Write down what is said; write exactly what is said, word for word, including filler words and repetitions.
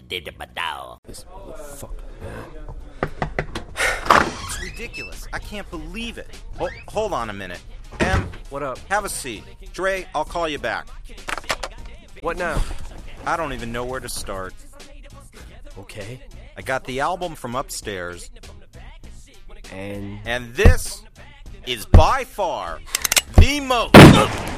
This fuck. It's ridiculous. I can't believe it. Ho- hold on a minute. Em, What up? have a seat. Dre, I'll call you back. What now? I don't even know where to start. Okay. I got the album from upstairs, And and this is by far the most